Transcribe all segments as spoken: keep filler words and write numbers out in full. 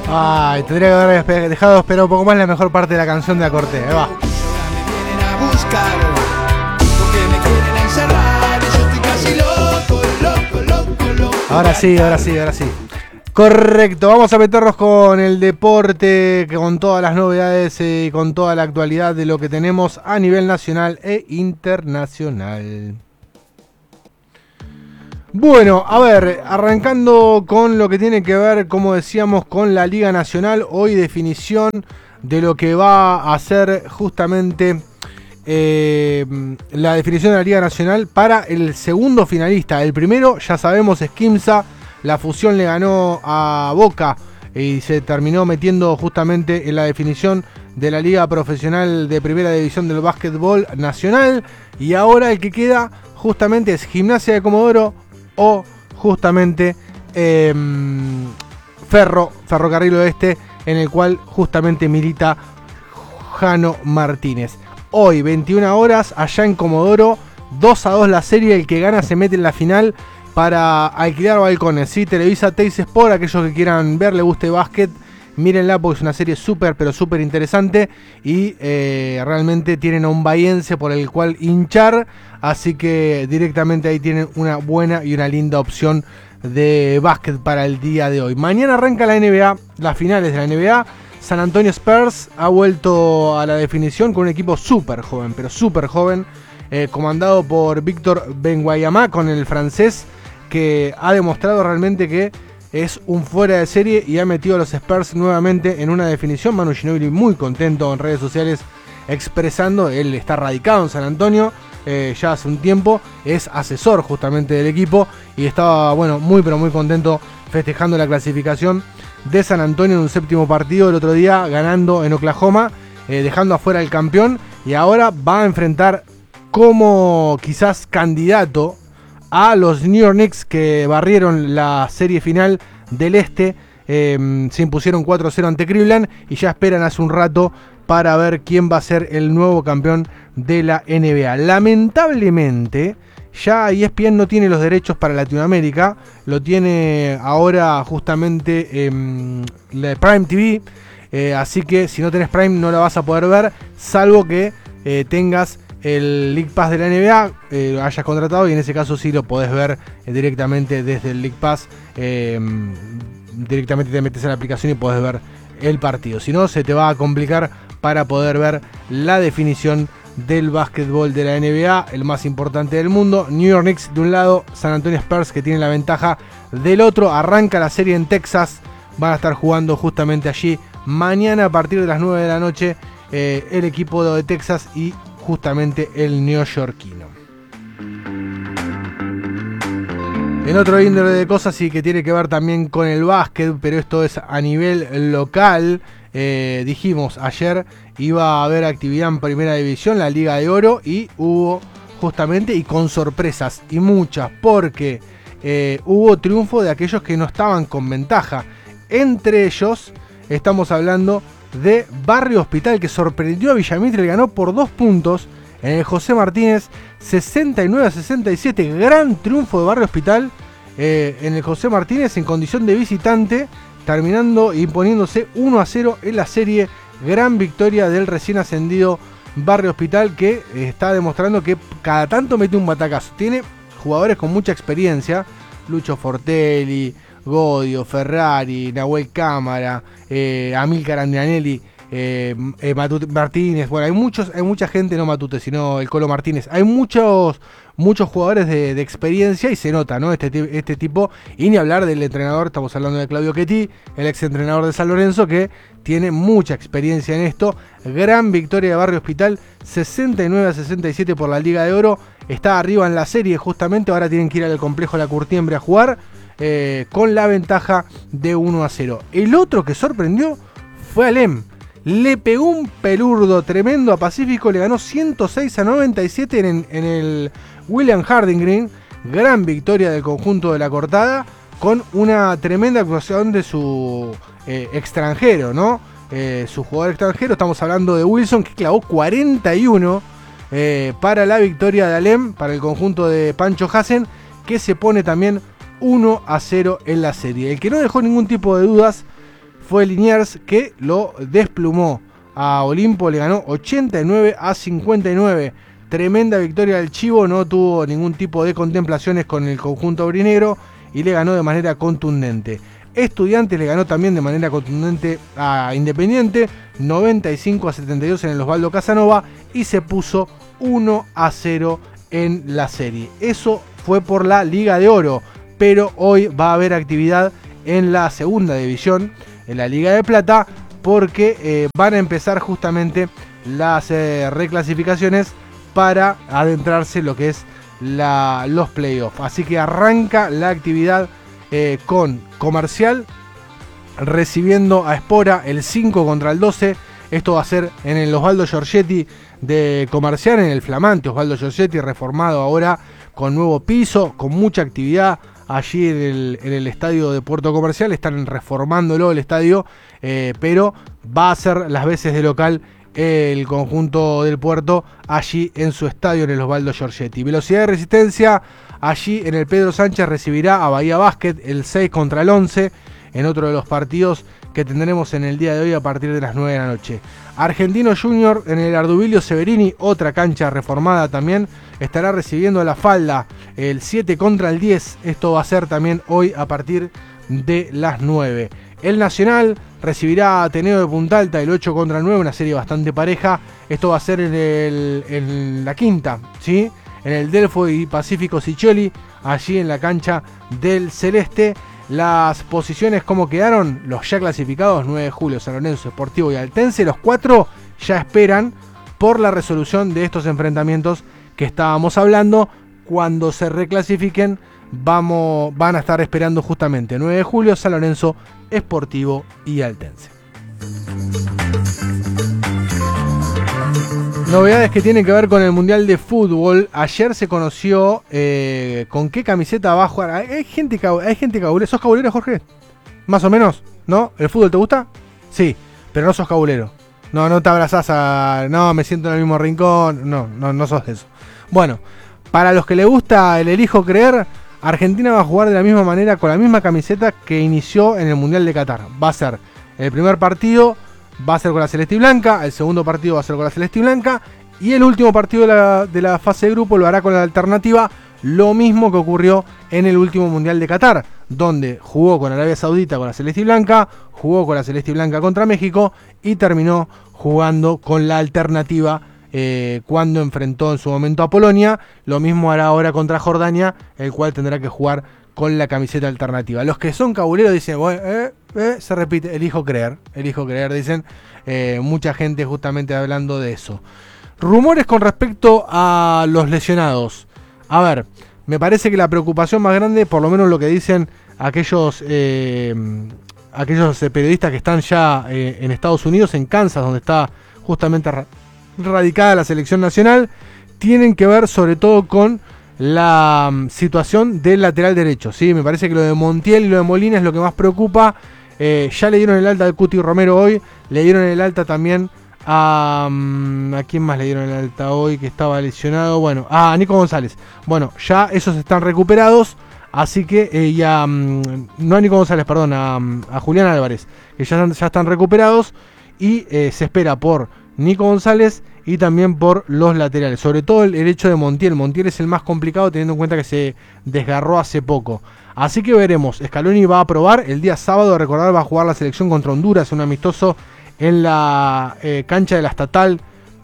Ay, tendría que haber dejado esperar un poco más la mejor parte de la canción de la corte. Ahí va. Ahora sí, ahora sí, ahora sí. Correcto, vamos a meternos con el deporte, con todas las novedades y con toda la actualidad de lo que tenemos a nivel nacional e internacional. Bueno, a ver, arrancando con lo que tiene que ver, como decíamos, con la Liga Nacional, hoy definición de lo que va a ser justamente eh, la definición de la Liga Nacional para el segundo finalista. El primero, ya sabemos, es Quimsa. La Fusión le ganó a Boca y se terminó metiendo justamente en la definición de la Liga Profesional de Primera División del Básquetbol Nacional. Y ahora el que queda justamente es Gimnasia de Comodoro o justamente eh, Ferro, Ferrocarril Oeste, en el cual justamente milita Jano Martínez. Hoy, veintiuna horas, allá en Comodoro, dos a dos la serie, el que gana se mete en la final para alquilar balcones, ¿sí? Televisa Teis Sport, aquellos que quieran ver, le guste básquet, mírenla porque es una serie súper, pero súper interesante y eh, realmente tienen a un bahiense por el cual hinchar, así que directamente ahí tienen una buena y una linda opción de básquet para el día de hoy. Mañana arranca la N B A, las finales de la N B A. San Antonio Spurs ha vuelto a la definición con un equipo súper joven, pero súper joven, eh, comandado por Víctor Wembanyama, con el francés, que ha demostrado realmente que es un fuera de serie y ha metido a los Spurs nuevamente en una definición. Manu Ginóbili muy contento en redes sociales expresando, él está radicado en San Antonio eh, ya hace un tiempo, es asesor justamente del equipo y estaba, bueno, muy pero muy contento festejando la clasificación de San Antonio en un séptimo partido el otro día, ganando en Oklahoma, eh, dejando afuera al campeón, y ahora va a enfrentar como quizás candidato a los New York Knicks, que barrieron la serie final del Este, eh, se impusieron cuatro a cero ante Cleveland y ya esperan hace un rato para ver quién va a ser el nuevo campeón de la N B A. Lamentablemente, ya E S P N no tiene los derechos para Latinoamérica, lo tiene ahora justamente eh, la Prime T V, eh, así que si no tenés Prime no la vas a poder ver, salvo que eh, tengas el League Pass de la N B A, eh, lo hayas contratado, y en ese caso sí lo podés ver eh, directamente desde el League Pass, eh, directamente te metes a la aplicación y podés ver el partido. Si no, se te va a complicar para poder ver la definición del básquetbol de la N B A, el más importante del mundo. New York Knicks de un lado, San Antonio Spurs, que tiene la ventaja, del otro. Arranca la serie en Texas, van a estar jugando justamente allí mañana a partir de las nueve de la noche eh, el equipo de Texas y justamente el neoyorquino. En otro índole de cosas y que tiene que ver también con el básquet, pero esto es a nivel local, eh, dijimos ayer iba a haber actividad en Primera División, la Liga de Oro, y hubo justamente, y con sorpresas, y muchas, porque eh, hubo triunfo de aquellos que no estaban con ventaja. Entre ellos estamos hablando de Barrio Hospital, que sorprendió a Villamitre y ganó por dos puntos en el José Martínez, sesenta y nueve a sesenta y siete. Gran triunfo de Barrio Hospital eh, en el José Martínez en condición de visitante, terminando imponiéndose uno a cero en la serie. Gran victoria del recién ascendido Barrio Hospital, que eh, está demostrando que cada tanto mete un batacazo. Tiene jugadores con mucha experiencia: Lucho Fortelli, Godio, Ferrari, Nahuel Cámara, eh, Amílcar Andrianelli, eh, eh, Matute Martínez. Bueno, hay muchos, hay mucha gente, no Matute, sino el Colo Martínez. Hay muchos, muchos jugadores de, de experiencia y se nota, ¿no? Este, este tipo, y ni hablar del entrenador, estamos hablando de Claudio Chetti, el ex entrenador de San Lorenzo, que tiene mucha experiencia en esto. Gran victoria de Barrio Hospital, sesenta y nueve a sesenta y siete por la Liga de Oro. Está arriba en la serie justamente, ahora tienen que ir al complejo La Curtiembre a jugar, eh, con la ventaja de uno a cero. El otro que sorprendió fue Alem. Le pegó un pelurdo tremendo a Pacífico, le ganó ciento seis a noventa y siete en, en el William Harding Green. Gran victoria del conjunto de La Cortada, con una tremenda actuación de su eh, extranjero, ¿no? Eh, su jugador extranjero, estamos hablando de Wilson, que clavó cuarenta y uno eh, para la victoria de Alem, para el conjunto de Pancho Hassen, que se pone también uno a cero en la serie. El que no dejó ningún tipo de dudas fue Liniers, que lo desplumó a Olimpo, le ganó ochenta y nueve a cincuenta y nueve. Tremenda victoria del Chivo, no tuvo ningún tipo de contemplaciones con el conjunto aurinegro y le ganó de manera contundente. Estudiantes le ganó también de manera contundente a Independiente, noventa y cinco a setenta y dos en el Osvaldo Casanova, y se puso uno a cero en la serie. Eso fue por la Liga de Oro, pero hoy va a haber actividad en la segunda división, en la Liga de Plata, porque eh, van a empezar justamente las eh, reclasificaciones para adentrarse en lo que es la, los playoffs. Así que arranca la actividad eh, con Comercial recibiendo a Espora el cinco contra el doce. Esto va a ser en el Osvaldo Giorgetti de Comercial, en el flamante Osvaldo Giorgetti, reformado ahora con nuevo piso, con mucha actividad allí en el, en el estadio de Puerto Comercial. Están reformándolo el estadio, eh, pero va a ser las veces de local el conjunto del Puerto allí en su estadio, en el Osvaldo Giorgetti. Velocidad y Resistencia allí en el Pedro Sánchez recibirá a Bahía Basket el seis contra el once, en otro de los partidos que tendremos en el día de hoy a partir de las nueve de la noche. Argentino Junior en el Ardubilio Severini, otra cancha reformada también, estará recibiendo a La Falda el siete contra el diez. Esto va a ser también hoy a partir de las nueve. El Nacional recibirá a Ateneo de Punta Alta el ocho contra el nueve, una serie bastante pareja. Esto va a ser en, el, en la quinta, ¿sí? En el Delfo y Pacífico Siccioli, allí en la cancha del Celeste. Las posiciones como quedaron, los ya clasificados, nueve de julio, San Lorenzo, Sportivo y Altense, los cuatro ya esperan por la resolución de estos enfrentamientos que estábamos hablando. Cuando se reclasifiquen, vamos, van a estar esperando justamente nueve de julio, San Lorenzo, Sportivo y Altense. Novedades que tienen que ver con el Mundial de Fútbol. Ayer se conoció eh, con qué camiseta va a jugar. Hay gente, hay gente cabulera. ¿Sos cabulero, Jorge? Más o menos, ¿no? ¿El fútbol te gusta? Sí, pero no sos cabulero. No, no te abrazás a... No, me siento en el mismo rincón. No, no, no sos de eso. Bueno, para los que le gusta el elijo creer, Argentina va a jugar de la misma manera, con la misma camiseta que inició en el Mundial de Qatar. Va a ser el primer partido... va a ser con la celeste y blanca, el segundo partido va a ser con la celeste y blanca, y el último partido de la, de la fase de grupo lo hará con la alternativa, lo mismo que ocurrió en el último Mundial de Qatar, donde jugó con Arabia Saudita con la celeste y blanca, jugó con la celeste y blanca contra México y terminó jugando con la alternativa eh, cuando enfrentó en su momento a Polonia. Lo mismo hará ahora contra Jordania, el cual tendrá que jugar con la camiseta alternativa. Los que son cabuleros dicen, bueno, eh, eh, se repite, elijo creer, elijo creer, dicen eh, mucha gente justamente hablando de eso. Rumores con respecto a los lesionados. A ver, me parece que la preocupación más grande, por lo menos lo que dicen aquellos, eh, aquellos periodistas que están ya eh, en Estados Unidos, en Kansas, donde está justamente ra- radicada la selección nacional, tienen que ver sobre todo con la um, situación del lateral derecho, ¿sí? Me parece que lo de Montiel y lo de Molina es lo que más preocupa. Eh, ya le dieron el alta al Cuti Romero hoy, le dieron el alta también a... Um, ¿a quién más le dieron el alta hoy que estaba lesionado? Bueno, a Nico González. Bueno, ya esos están recuperados, así que eh, ya... Um, no a Nico González, perdón, a, a Julián Álvarez, que ya están, ya están recuperados, y eh, se espera por Nico González y también por los laterales, sobre todo el, el hecho de Montiel. Montiel es el más complicado teniendo en cuenta que se desgarró hace poco. Así que veremos, Scaloni va a probar, el día sábado, recordar, va a jugar la selección contra Honduras, un amistoso en la eh, cancha de la estatal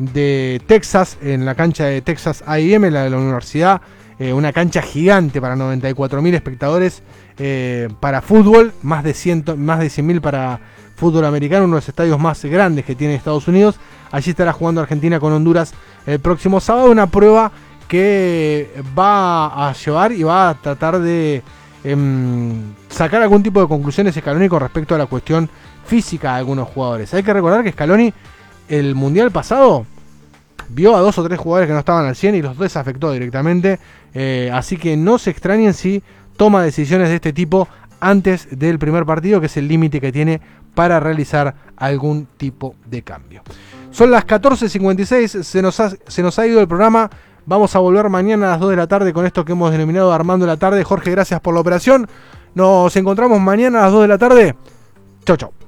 de Texas, en la cancha de Texas A y M, la de la universidad, eh, una cancha gigante para noventa y cuatro mil espectadores eh, para fútbol, más de cien mil para fútbol americano, uno de los estadios más grandes que tiene Estados Unidos. Allí estará jugando Argentina con Honduras el próximo sábado, una prueba que va a llevar y va a tratar de eh, sacar algún tipo de conclusiones Scaloni con respecto a la cuestión física de algunos jugadores. Hay que recordar que Scaloni el mundial pasado vio a dos o tres jugadores que no estaban al cien y los desafectó directamente, eh, así que no se extrañen si toma decisiones de este tipo antes del primer partido, que es el límite que tiene para realizar algún tipo de cambio. Son las catorce cincuenta y seis, se nos ha, se nos ha ido el programa. Vamos a volver mañana a las dos de la tarde con esto que hemos denominado Armando la Tarde. Jorge, gracias por la operación. Nos encontramos mañana a las dos de la tarde. Chau, chau.